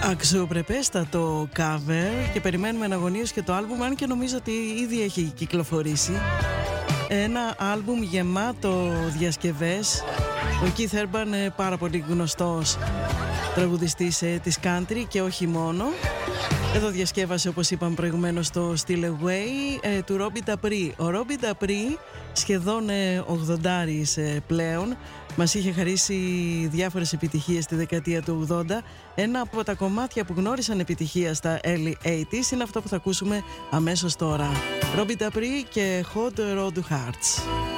Αξιοπρεπέστατο cover και περιμένουμε εναγωνίως και το άλμπουμ, αν και νομίζω ότι ήδη έχει κυκλοφορήσει. Ένα άλμπουμ γεμάτο διασκευές. Ο Keith Urban, πάρα πολύ γνωστός τραγουδιστής της country και όχι μόνο. Εδώ διασκεύασε, όπως είπαμε προηγουμένως, το Still Away του Robbie Dabri. Ο Robbie Dabri, σχεδόν 80άρης πλέον, μας είχε χαρίσει διάφορες επιτυχίες στη δεκαετία του 80. Ένα από τα κομμάτια που γνώρισαν επιτυχία στα early 80s είναι αυτό που θα ακούσουμε αμέσως τώρα. Robbie Dabri και Hot Rod Hearts.